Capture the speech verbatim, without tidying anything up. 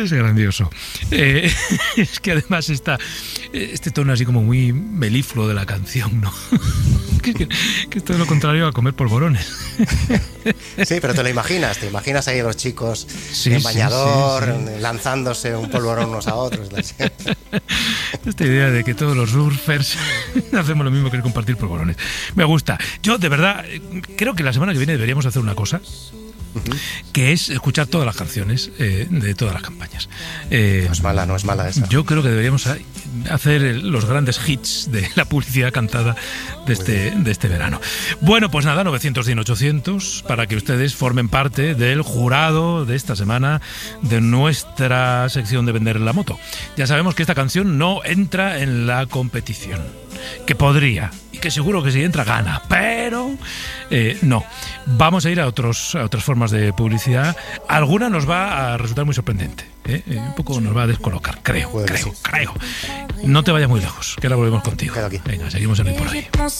Es grandioso. Eh, es que además está este tono así como muy melifluo de la canción, ¿no? que, que, que es todo lo contrario a comer polvorones. Sí, pero te lo imaginas, te imaginas ahí a los chicos sí, en bañador, sí, sí, sí. lanzándose un polvorón unos a otros. Esta idea de que todos los surfers hacemos lo mismo que compartir polvorones. Me gusta. Yo, de verdad, creo que la semana que viene deberíamos hacer una cosa. Uh-huh. Que es escuchar todas las canciones eh, de todas las campañas. Eh, no es mala, no es mala esa. Yo creo que deberíamos hacer los grandes hits de la publicidad cantada de este, de este verano. Bueno, pues nada, novecientos cien ochocientos para que ustedes formen parte del jurado de esta semana de nuestra sección de Vender la Moto. Ya sabemos que esta canción no entra en la competición, que podría, y que seguro que si entra gana, pero eh, no. Vamos a ir a, otros, a otras formas de publicidad. Alguna nos va a resultar muy sorprendente, ¿eh? Un poco nos va a descolocar, creo, Puede creo, sí. creo. No te vayas muy lejos, que ahora volvemos contigo. Venga, seguimos en el por ahí.